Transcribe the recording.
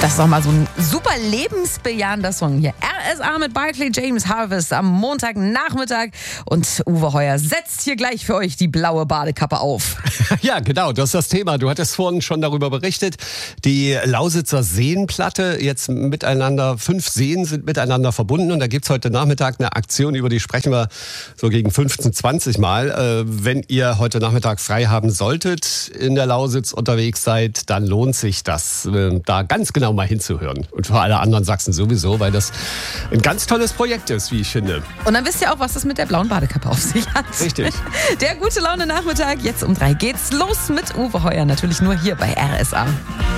Das ist doch mal so ein super lebensbejahender Song hier. RSA mit Barclay James Harvest am Montagnachmittag. Und Uwe Heuer setzt hier gleich für euch die blaue Badekappe auf. Ja, genau, das ist das Thema. Du hattest vorhin schon darüber berichtet. Die Lausitzer Seenplatte jetzt miteinander, 5 Seen sind miteinander verbunden. Und da gibt's heute Nachmittag eine Aktion, über die sprechen wir so gegen 15, 20 Mal. Wenn ihr heute Nachmittag frei haben solltet, in der Lausitz unterwegs seid, dann lohnt sich das, da ganz genau mal hinzuhören. Und für alle anderen Sachsen sowieso, weil das ein ganz tolles Projekt ist, wie ich finde. Und dann wisst ihr auch, was es mit der blauen Badekappe auf sich hat. Richtig. Der gute Laune Nachmittag, jetzt um 3 geht's los mit Uwe Heuer, natürlich nur hier bei RSA.